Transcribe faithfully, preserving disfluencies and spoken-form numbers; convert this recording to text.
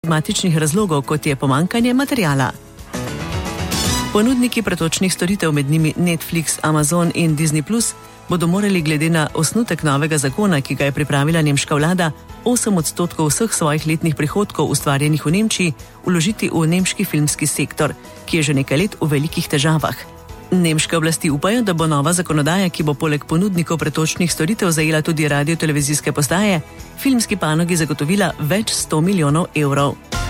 pragmatičnih razlogov, kot je pomanjkanje materiala. Ponudniki pretočnih storitev, med njimi Netflix, Amazon in Disney plus, bodo morali glede na osnutek novega zakona, ki ga je pripravila nemška vlada, osem odstotkov vseh svojih letnih prihodkov ustvarjenih v Nemčiji vložiti v nemški filmski sektor, ki je že nekaj let v velikih težavah. Nemške oblasti upajo, da bo nova zakonodaja, ki bo poleg ponudnikov pretočnih storitev zajela tudi radio-televizijske postaje, filmski panogi zagotovila več sto milijonov evrov.